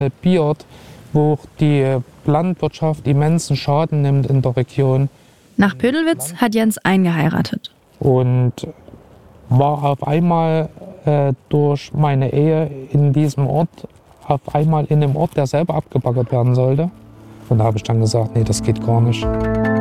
halbiert, wo die Landwirtschaft immensen Schaden nimmt in der Region. Nach Pödelwitz hat Jens eingeheiratet. Und war auf einmal durch meine Ehe in diesem Ort, auf einmal in einem Ort, der selber abgebaggert werden sollte. Und da habe ich dann gesagt, nee, das geht gar nicht.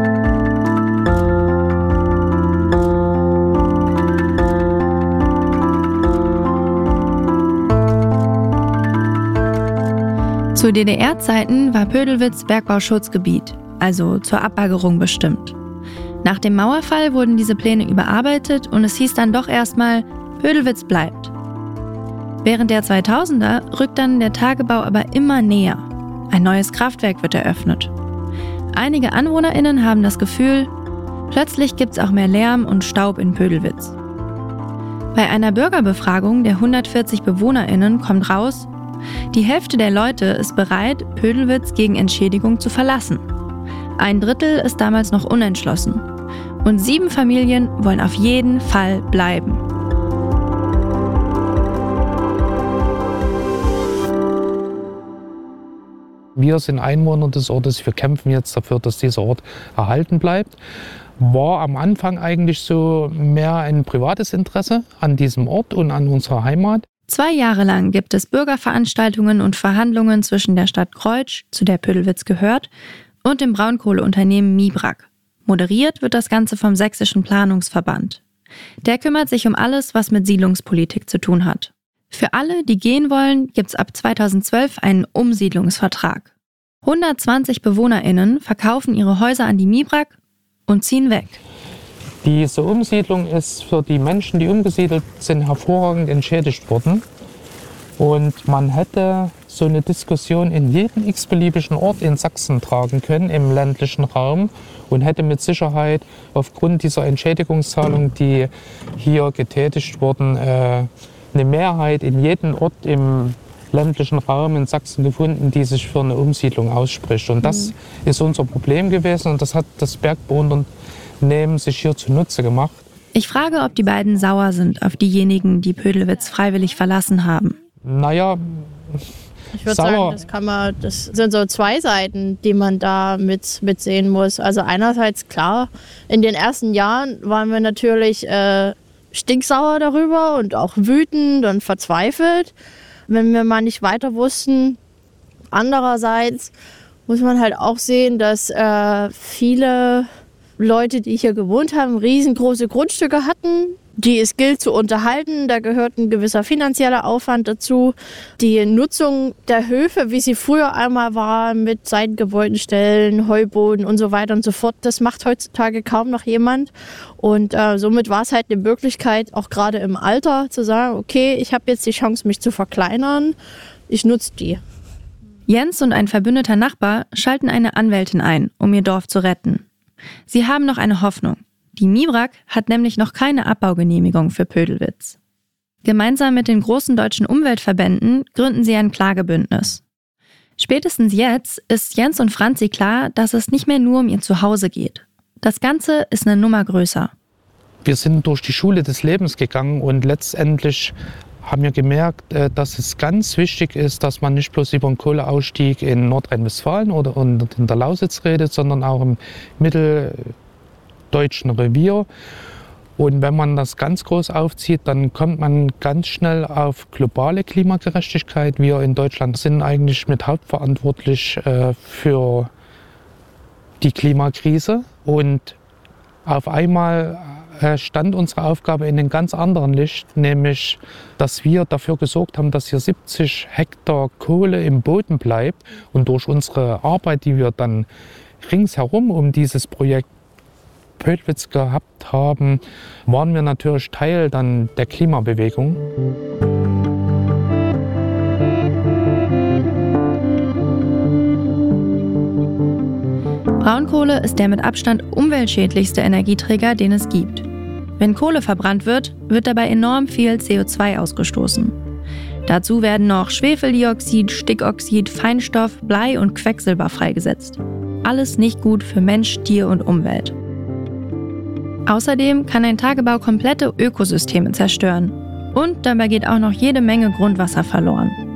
Zu DDR-Zeiten war Pödelwitz Bergbauschutzgebiet, also zur Abbaggerung bestimmt. Nach dem Mauerfall wurden diese Pläne überarbeitet und es hieß dann doch erstmal, Pödelwitz bleibt. Während der 2000er rückt dann der Tagebau aber immer näher. Ein neues Kraftwerk wird eröffnet. Einige AnwohnerInnen haben das Gefühl, plötzlich gibt's auch mehr Lärm und Staub in Pödelwitz. Bei einer Bürgerbefragung der 140 BewohnerInnen kommt raus, die Hälfte der Leute ist bereit, Pödelwitz gegen Entschädigung zu verlassen. 1/3 ist damals noch unentschlossen. Und 7 Familien wollen auf jeden Fall bleiben. Wir sind Einwohner des Ortes, wir kämpfen jetzt dafür, dass dieser Ort erhalten bleibt. War am Anfang eigentlich so mehr ein privates Interesse an diesem Ort und an unserer Heimat. 2 Jahre lang gibt es Bürgerveranstaltungen und Verhandlungen zwischen der Stadt Kreutsch, zu der Pödelwitz gehört, und dem Braunkohleunternehmen Mibrak. Moderiert wird das Ganze vom Sächsischen Planungsverband. Der kümmert sich um alles, was mit Siedlungspolitik zu tun hat. Für alle, die gehen wollen, gibt's ab 2012 einen Umsiedlungsvertrag. 120 BewohnerInnen verkaufen ihre Häuser an die Mibrak und ziehen weg. Diese Umsiedlung ist für die Menschen, die umgesiedelt sind, hervorragend entschädigt worden. Und man hätte so eine Diskussion in jeden x-beliebigen Ort in Sachsen tragen können, im ländlichen Raum, und hätte mit Sicherheit aufgrund dieser Entschädigungszahlung, die hier getätigt wurden, eine Mehrheit in jedem Ort im ländlichen Raum in Sachsen gefunden, die sich für eine Umsiedlung ausspricht. Und das ist unser Problem gewesen und das hat das Bergbauunternehmen sich hier zunutze gemacht. Ich frage, ob die beiden sauer sind auf diejenigen, die Pödelwitz freiwillig verlassen haben. Naja, ich würde sagen, das sind so 2 Seiten, die man da mitsehen muss. Also einerseits klar, in den ersten Jahren waren wir natürlich stinksauer darüber und auch wütend und verzweifelt, wenn wir mal nicht weiter wussten. Andererseits muss man halt auch sehen, dass viele Leute, die hier gewohnt haben, riesengroße Grundstücke hatten, die es gilt zu unterhalten. Da gehört ein gewisser finanzieller Aufwand dazu. Die Nutzung der Höfe, wie sie früher einmal war, mit Seitengebäudenstellen, Heuboden und so weiter und so fort, das macht heutzutage kaum noch jemand. Und somit war es halt eine Möglichkeit, auch gerade im Alter, zu sagen, okay, ich habe jetzt die Chance, mich zu verkleinern, ich nutze die. Jens und ein verbündeter Nachbar schalten eine Anwältin ein, um ihr Dorf zu retten. Sie haben noch eine Hoffnung. Die Mibrak hat nämlich noch keine Abbaugenehmigung für Pödelwitz. Gemeinsam mit den großen deutschen Umweltverbänden gründen sie ein Klagebündnis. Spätestens jetzt ist Jens und Franzi klar, dass es nicht mehr nur um ihr Zuhause geht. Das Ganze ist eine Nummer größer. Wir sind durch die Schule des Lebens gegangen und letztendlich haben wir gemerkt, dass es ganz wichtig ist, dass man nicht bloß über einen Kohleausstieg in Nordrhein-Westfalen oder in der Lausitz redet, sondern auch im mitteldeutschen Revier. Und wenn man das ganz groß aufzieht, dann kommt man ganz schnell auf globale Klimagerechtigkeit. Wir in Deutschland sind eigentlich mit hauptverantwortlich für die Klimakrise. Und auf einmal stand unsere Aufgabe in einem ganz anderen Licht, nämlich, dass wir dafür gesorgt haben, dass hier 70 Hektar Kohle im Boden bleibt. Und durch unsere Arbeit, die wir dann ringsherum um dieses Projekt Pödelwitz gehabt haben, waren wir natürlich Teil dann der Klimabewegung. Braunkohle ist der mit Abstand umweltschädlichste Energieträger, den es gibt. Wenn Kohle verbrannt wird, wird dabei enorm viel CO2 ausgestoßen. Dazu werden noch Schwefeldioxid, Stickoxid, Feinstaub, Blei und Quecksilber freigesetzt. Alles nicht gut für Mensch, Tier und Umwelt. Außerdem kann ein Tagebau komplette Ökosysteme zerstören. Und dabei geht auch noch jede Menge Grundwasser verloren.